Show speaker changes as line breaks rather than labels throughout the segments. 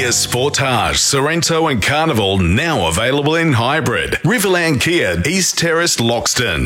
Sportage, Sorrento and Carnival now available in hybrid. Riverland Kia, East Terrace, Loxton.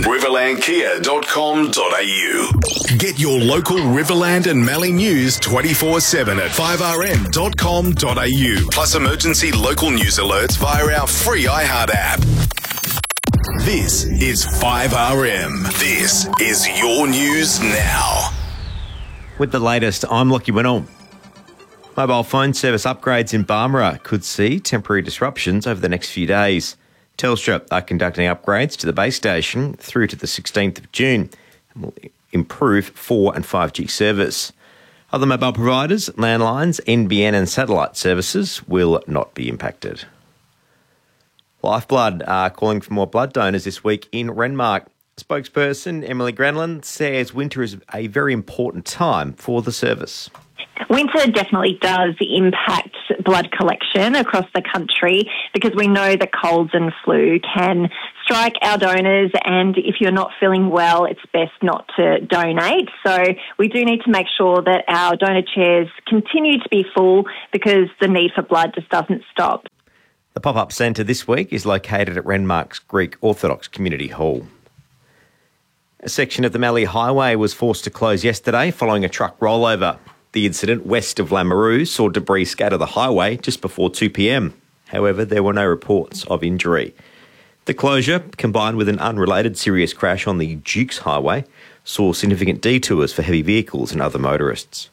riverlandkia.com.au. Get your local Riverland and Mallee news 24/7 at 5rm.com.au. Plus emergency local news alerts via our free iHeart app. This is 5RM. This is your news now.
With the latest, I'm Lockie Winnell. Mobile phone service upgrades in Barmera could see temporary disruptions over the next few days. Telstra are conducting upgrades to the base station through to the 16th of June and will improve 4 and 5G service. Other mobile providers, landlines, NBN and satellite services will not be impacted. Lifeblood are calling for more blood donors this week in Renmark. Spokesperson Emily Granlund says winter is a very important time for the service.
Winter definitely does impact blood collection across the country because we know that colds and flu can strike our donors, and if you're not feeling well, it's best not to donate. So we do need to make sure that our donor chairs continue to be full because the need for blood just doesn't stop.
The pop-up centre this week is located at Renmark's Greek Orthodox Community Hall. A section of the Mallee Highway was forced to close yesterday following a truck rollover. The incident west of Lamoureux saw debris scatter the highway just before 2 p.m. However, there were no reports of injury. The closure, combined with an unrelated serious crash on the Dukes Highway, saw significant detours for heavy vehicles and other motorists.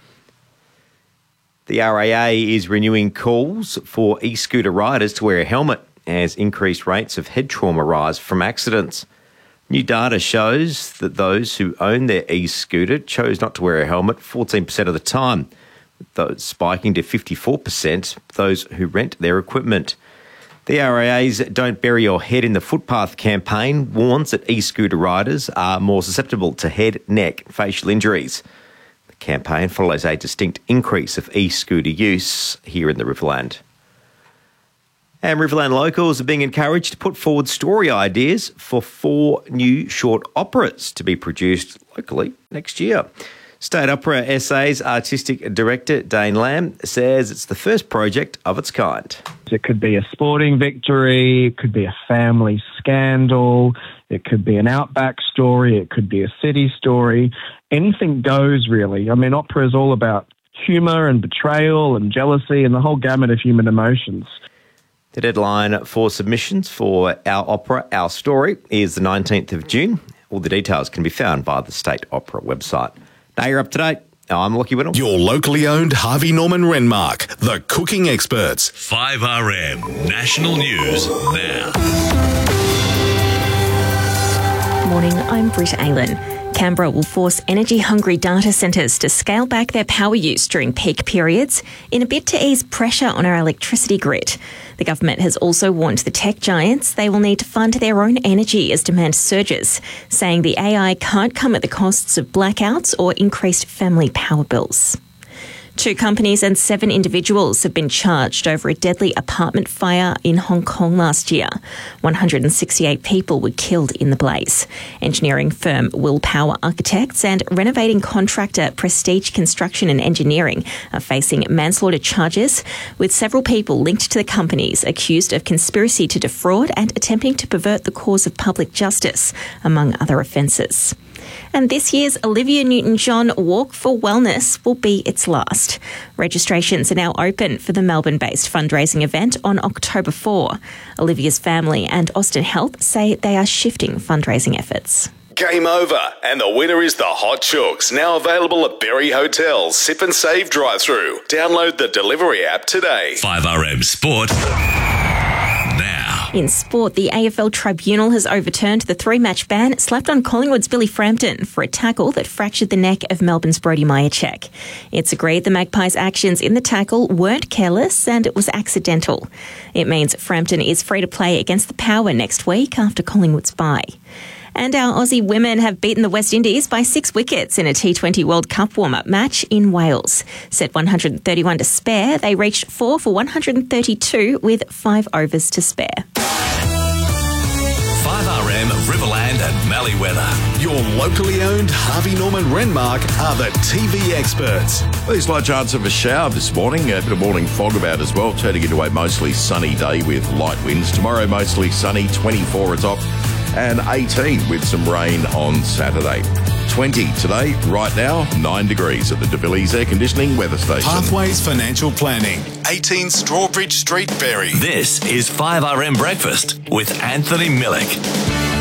The RAA is renewing calls for e-scooter riders to wear a helmet as increased rates of head trauma rise from accidents. New data shows that those who own their e-scooter chose not to wear a helmet 14% of the time, with those spiking to 54% those who rent their equipment. The RAA's Don't Bury Your Head in the Footpath campaign warns that e-scooter riders are more susceptible to head, neck, facial injuries. The campaign follows a distinct increase of e-scooter use here in the Riverland. And Riverland locals are being encouraged to put forward story ideas for 4 new short operas to be produced locally next year. State Opera SA's Artistic Director Dane Lamb says it's the first project of its kind.
It could be a sporting victory, it could be a family scandal, it could be an outback story, it could be a city story. Anything goes, really. I mean, opera is all about humour and betrayal and jealousy and the whole gamut of human emotions.
The deadline for submissions for Our Opera, Our Story is the 19th of June. All the details can be found via the State Opera website. Now you're up to date. I'm Lockie Winnell.
Your locally owned Harvey Norman Renmark, the cooking experts.
5RM National News Now.
Morning, I'm Britt Aylan. Canberra will force energy-hungry data centres to scale back their power use during peak periods in a bid to ease pressure on our electricity grid. The government has also warned the tech giants they will need to fund their own energy as demand surges, saying the AI can't come at the costs of blackouts or increased family power bills. 2 companies and 7 individuals have been charged over a deadly apartment fire in Hong Kong last year. 168 people were killed in the blaze. Engineering firm Willpower Architects and renovating contractor Prestige Construction and Engineering are facing manslaughter charges, with several people linked to the companies accused of conspiracy to defraud and attempting to pervert the cause of public justice, among other offences. And this year's Olivia Newton-John Walk for Wellness will be its last. Registrations are now open for the Melbourne-based fundraising event on October 4. Olivia's family and Austin Health say they are shifting fundraising efforts.
Game over, and the winner is the Hot Chooks, now available at Berry Hotel's Sip and Save drive-thru. Download the delivery app today.
5RM Sport Now.
In sport, the AFL Tribunal has overturned the 3-match ban slapped on Collingwood's Billy Frampton for a tackle that fractured the neck of Melbourne's Brodie Mihocek. It's agreed the Magpies' actions in the tackle weren't careless and it was accidental. It means Frampton is free to play against the Power next week after Collingwood's bye. And our Aussie women have beaten the West Indies by 6 wickets in a T20 World Cup warm-up match in Wales. Set 131 to spare, they reached 4 for 132 with 5 overs to spare.
5RM Riverland and Melbourne. Valley weather.
Your locally owned Harvey Norman Renmark are the TV experts.
Well, there's a low chance of a shower this morning. A bit of morning fog about as well. Turning into a mostly sunny day with light winds. Tomorrow, mostly sunny, 24 atop, and 18 with some rain on Saturday. 20 today, right now, 9 degrees at the De Villiers Air Conditioning Weather Station.
Pathways Financial Planning, 18 Strawbridge Street, Berry.
This is 5RM Breakfast with Anthony Millick.